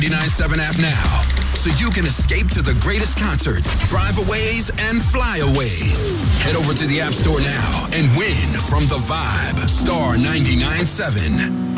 99.7 app now, so you can escape to the greatest concerts, drive-aways, and flyaways. Head over to the App Store now and win from The Vibe. Star 99.7.